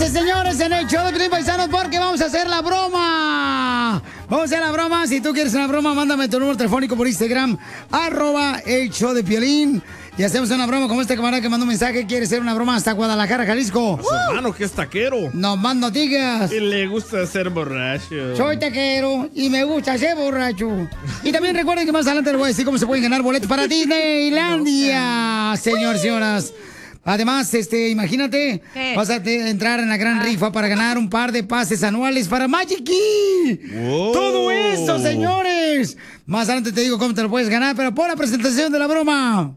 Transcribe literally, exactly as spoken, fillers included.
Señores, señores, en el show de Piolín, paisanos, porque vamos a hacer la broma. Vamos a hacer la broma. Si tú quieres una broma, mándame tu número telefónico por Instagram, arroba el show de Piolín. Y hacemos una broma como este camarada que mandó un mensaje. Quiere hacer una broma hasta Guadalajara, Jalisco. A su hermano, que es taquero. No más no digas. Y le gusta ser borracho. Soy taquero y me gusta ser borracho. Y también recuerden que más adelante les voy a decir cómo se pueden ganar boletos para Disneylandia, señores y señoras. Además, este, imagínate, ¿Qué? vas a te- entrar en la gran rifa para ganar un par de pases anuales para Magic Key. Wow. Todo esto, señores. Más adelante te digo cómo te lo puedes ganar, pero por la presentación de la broma.